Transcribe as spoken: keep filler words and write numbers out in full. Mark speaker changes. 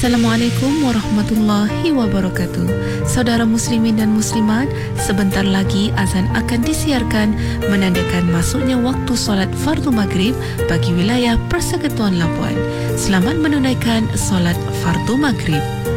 Speaker 1: Assalamualaikum warahmatullahi wabarakatuh. Saudara muslimin dan muslimat, sebentar lagi azan akan disiarkan menandakan masuknya waktu solat fardu maghrib bagi wilayah Persekutuan Labuan. Selamat menunaikan solat fardu maghrib.